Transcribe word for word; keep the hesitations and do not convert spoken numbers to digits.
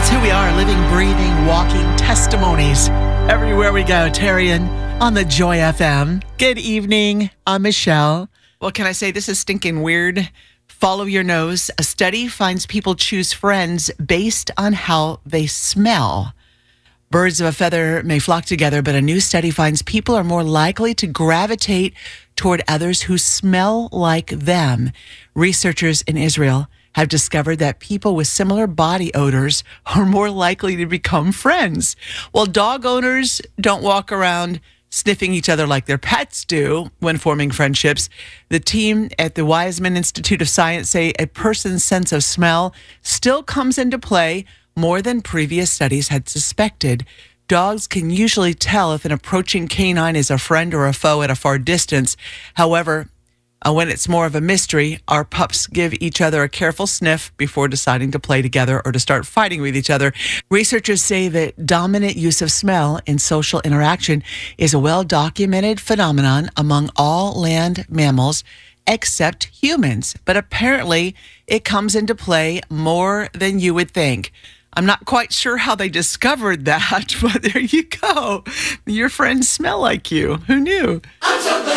It's who we are, living, breathing, walking testimonies. Everywhere we go, Terrian on the Joy F M. Good evening. I'm Michelle. Well, can I say this is stinking weird? Follow your nose. A study finds people choose friends based on how they smell. Birds of a feather may flock together, but a new study finds people are more likely to gravitate toward others who smell like them. Researchers in Israel have discovered that people with similar body odors are more likely to become friends. While dog owners don't walk around sniffing each other like their pets do when forming friendships, the team at the Weizmann Institute of Science say a person's sense of smell still comes into play more than previous studies had suspected. Dogs can usually tell if an approaching canine is a friend or a foe at a far distance. However, uh, when it's more of a mystery, our pups give each other a careful sniff before deciding to play together or to start fighting with each other. Researchers say that dominant use of smell in social interaction is a well-documented phenomenon among all land mammals except humans. But apparently, it comes into play more than you would think. I'm not quite sure how they discovered that, but there you go. Your friends smell like you. Who knew?